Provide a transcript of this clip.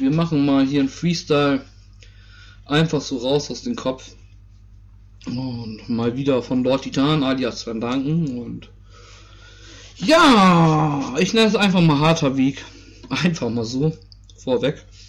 wir machen mal hier einen Freestyle. Einfach so raus aus dem Kopf. Und mal wieder von Lord Titan alias Van Duncan. Und ja, ich nenne es einfach mal harter Weg. Einfach mal so. Vorweg.